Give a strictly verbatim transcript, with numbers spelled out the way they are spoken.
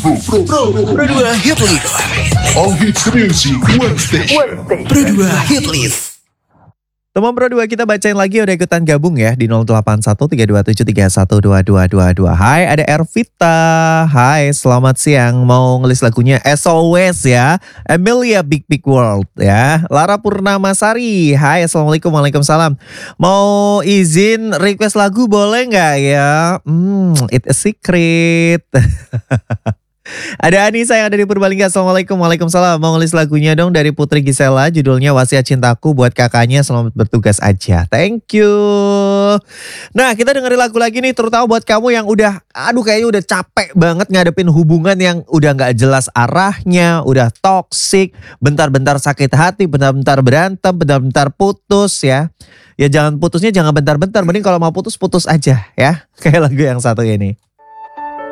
Bro, bro, Pro dua Hit List. all hits music, one station. Pro dua Hit List. Teman Pro dua kita bacain lagi, udah ikutan gabung ya di nol delapan satu tiga dua tujuh tiga satu dua dua dua dua. Hai, ada Ervita. Hai, selamat siang. Mau ngelis lagunya As Always ya. Emilia Big Big World ya. Lara Purnamasari. Hai, Assalamualaikum. Waalaikumsalam. Mau izin request lagu boleh nggak ya? Hmm, it's a secret. Ada Anissa yang ada di Purbalingga. Assalamualaikum. Waalaikumsalam. Mau ngelis lagunya dong dari Putri Gisela. Judulnya Wasiat Cintaku buat kakaknya. Selamat bertugas aja. Thank you. Nah, kita dengerin lagu lagi nih. Terutama buat kamu yang udah, aduh kayaknya udah capek banget ngadepin hubungan yang udah gak jelas arahnya. Udah toksik. Bentar-bentar sakit hati. Bentar-bentar berantem. Bentar-bentar putus ya. Ya jangan putusnya jangan bentar-bentar. Mending kalau mau putus, putus aja ya. Kayak lagu yang satu ini.